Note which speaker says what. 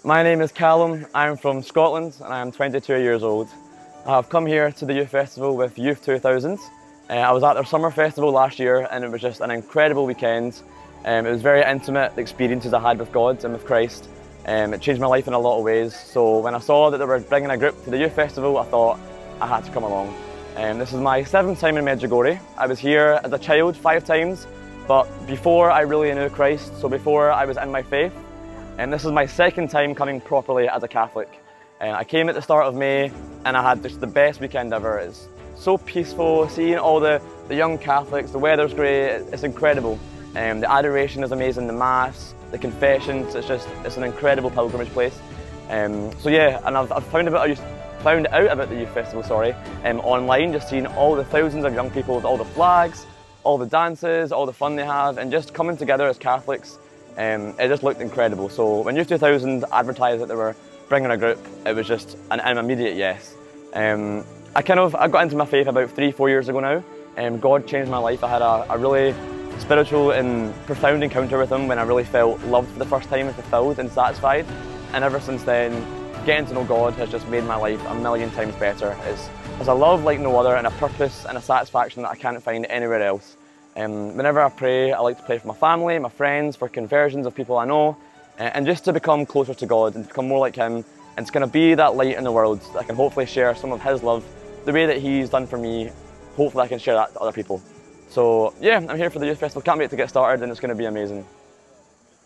Speaker 1: My name is Callum, I'm from Scotland and I am 22 years old. I have come here to the Youth Festival with Youth 2000. I was at their summer festival last year and it was just an incredible weekend. It was very intimate, the experiences I had with God and with Christ. It changed my life in a lot of ways, so when I saw that they were bringing a group to the Youth Festival, I thought I had to come along. This is my 7th time in Medjugorje. I was here as a child 5 times, but before I really knew Christ, so before I was in my faith. And this is my 2nd time coming properly as a Catholic. I came at the start of May and I had just the best weekend ever. It's so peaceful, seeing all the young Catholics, the weather's great, it's incredible. The adoration is amazing, the Mass, the confessions, it's an incredible pilgrimage place. So yeah, and I've found out about the Youth Festival, online, just seeing all the thousands of young people with all the flags, all the dances, all the fun they have, and just coming together as Catholics. It just looked incredible. So when Youth 2000 advertised that they were bringing a group, it was just an immediate yes. I got into my faith about 3-4 years ago now. God changed my life. I had a really spiritual and profound encounter with Him when I really felt loved for the first time and fulfilled and satisfied. And ever since then, getting to know God has just made my life a million times better. It's a love like no other and a purpose and a satisfaction that I can't find anywhere else. Whenever I pray, I like to pray for my family, my friends, for conversions of people I know, and just to become closer to God and become more like Him, and to kind of be that light in the world that I can hopefully share some of His love, the way that He's done for me. Hopefully I can share that to other people. So yeah, I'm here for the Youth Festival, can't wait to get started and it's going to be amazing.